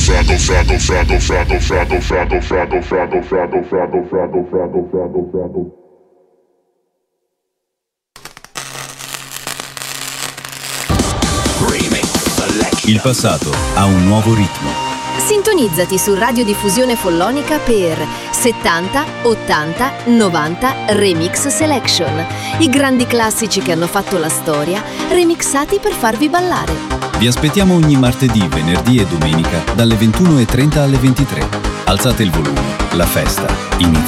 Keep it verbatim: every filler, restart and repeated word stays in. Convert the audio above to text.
Il passato ha un nuovo ritmo. Sintonizzati su Radiodiffusione Follonica per settanta, ottanta, novanta Remix Selection. I grandi classici che hanno fatto la storia, remixati per farvi ballare. Vi aspettiamo ogni martedì, venerdì e domenica dalle ventuno e trenta alle ventitré. Alzate il volume, la festa inizia.